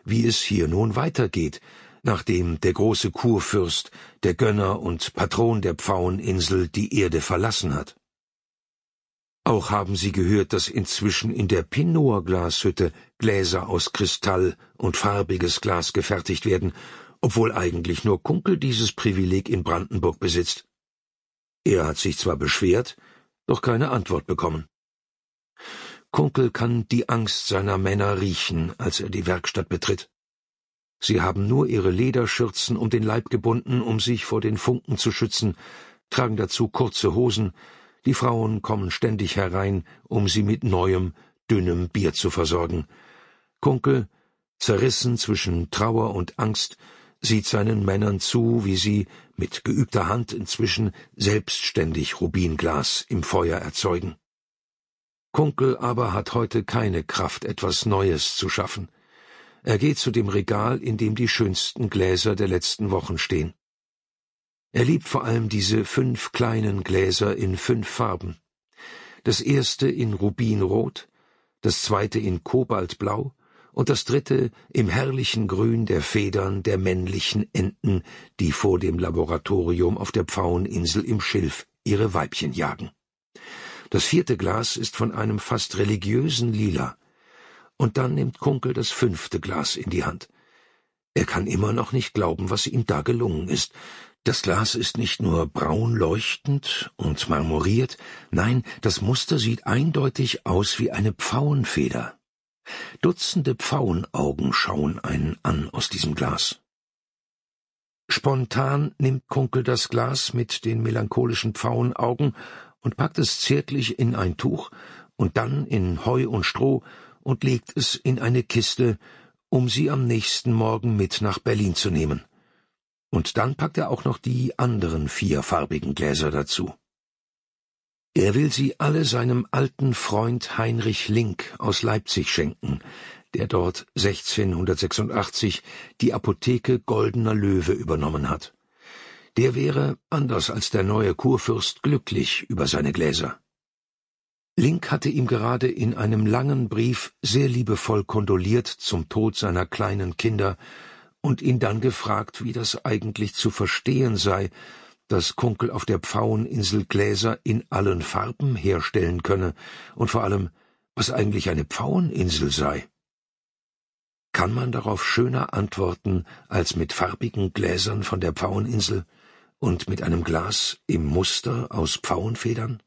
wie es hier nun weitergeht, nachdem der große Kurfürst, der Gönner und Patron der Pfaueninsel, die Erde verlassen hat. Auch haben sie gehört, dass inzwischen in der Pinor-Glashütte Gläser aus Kristall und farbiges Glas gefertigt werden, obwohl eigentlich nur Kunkel dieses Privileg in Brandenburg besitzt. Er hat sich zwar beschwert, doch keine Antwort bekommen. Kunkel kann die Angst seiner Männer riechen, als er die Werkstatt betritt. Sie haben nur ihre Lederschürzen um den Leib gebunden, um sich vor den Funken zu schützen, tragen dazu kurze Hosen. Die Frauen kommen ständig herein, um sie mit neuem, dünnem Bier zu versorgen. Kunkel, zerrissen zwischen Trauer und Angst, sieht seinen Männern zu, wie sie mit geübter Hand inzwischen selbstständig Rubinglas im Feuer erzeugen. Kunkel aber hat heute keine Kraft, etwas Neues zu schaffen. Er geht zu dem Regal, in dem die schönsten Gläser der letzten Wochen stehen. Er liebt vor allem diese 5 kleinen Gläser in 5 Farben. Das erste in Rubinrot, das zweite in Kobaltblau und das dritte im herrlichen Grün der Federn der männlichen Enten, die vor dem Laboratorium auf der Pfaueninsel im Schilf ihre Weibchen jagen. Das 4. Glas ist von einem fast religiösen Lila. Und dann nimmt Kunkel das 5. Glas in die Hand. Er kann immer noch nicht glauben, was ihm da gelungen ist. Das Glas ist nicht nur braun leuchtend und marmoriert, nein, das Muster sieht eindeutig aus wie eine Pfauenfeder. Dutzende Pfauenaugen schauen einen an aus diesem Glas. Spontan nimmt Kunkel das Glas mit den melancholischen Pfauenaugen und packt es zärtlich in ein Tuch und dann in Heu und Stroh und legt es in eine Kiste, um sie am nächsten Morgen mit nach Berlin zu nehmen. Und dann packt er auch noch die anderen 4 farbigen Gläser dazu. Er will sie alle seinem alten Freund Heinrich Link aus Leipzig schenken, der dort 1686 die Apotheke Goldener Löwe übernommen hat. Der wäre, anders als der neue Kurfürst, glücklich über seine Gläser. Link hatte ihm gerade in einem langen Brief sehr liebevoll kondoliert zum Tod seiner kleinen Kinder und ihn dann gefragt, wie das eigentlich zu verstehen sei, dass Kunkel auf der Pfaueninsel Gläser in allen Farben herstellen könne und vor allem, was eigentlich eine Pfaueninsel sei. Kann man darauf schöner antworten als mit farbigen Gläsern von der Pfaueninsel und mit einem Glas im Muster aus Pfauenfedern?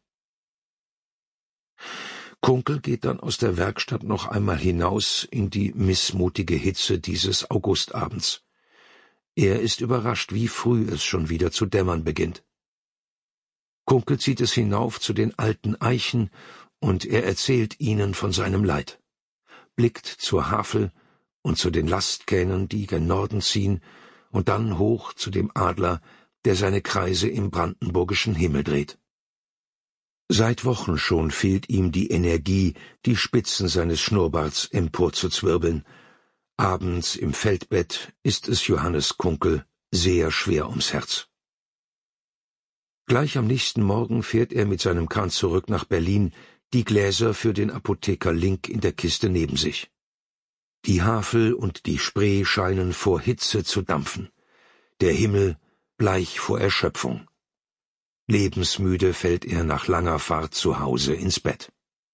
Kunkel geht dann aus der Werkstatt noch einmal hinaus in die missmutige Hitze dieses Augustabends. Er ist überrascht, wie früh es schon wieder zu dämmern beginnt. Kunkel zieht es hinauf zu den alten Eichen, und er erzählt ihnen von seinem Leid, blickt zur Havel und zu den Lastkähnen, die gen Norden ziehen, und dann hoch zu dem Adler, der seine Kreise im brandenburgischen Himmel dreht. Seit Wochen schon fehlt ihm die Energie, die Spitzen seines Schnurrbarts emporzuzwirbeln. Abends im Feldbett ist es Johannes Kunkel sehr schwer ums Herz. Gleich am nächsten Morgen fährt er mit seinem Kahn zurück nach Berlin, die Gläser für den Apotheker Link in der Kiste neben sich. Die Havel und die Spree scheinen vor Hitze zu dampfen, der Himmel bleich vor Erschöpfung. Lebensmüde fällt er nach langer Fahrt zu Hause ins Bett.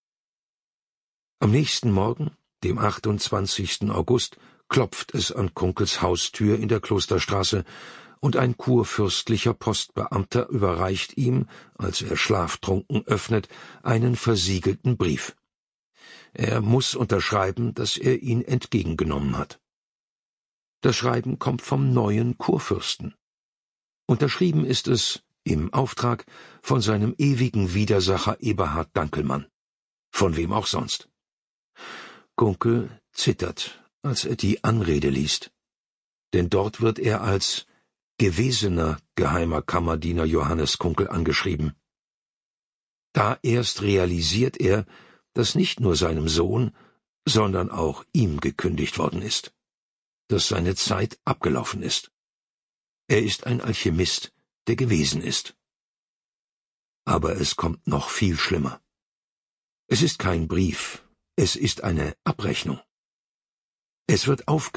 Am nächsten Morgen, dem 28. August, klopft es an Kunkels Haustür in der Klosterstraße, und ein kurfürstlicher Postbeamter überreicht ihm, als er schlaftrunken öffnet, einen versiegelten Brief. Er muss unterschreiben, dass er ihn entgegengenommen hat. Das Schreiben kommt vom neuen Kurfürsten. Unterschrieben ist es im Auftrag von seinem ewigen Widersacher Eberhard Dankelmann. Von wem auch sonst. Kunkel zittert, als er die Anrede liest. Denn dort wird er als gewesener geheimer Kammerdiener Johannes Kunkel angeschrieben. Da erst realisiert er, dass nicht nur seinem Sohn, sondern auch ihm gekündigt worden ist, dass seine Zeit abgelaufen ist. Er ist ein Alchemist, der gewesen ist. Aber es kommt noch viel schlimmer. Es ist kein Brief, es ist eine Abrechnung. Es wird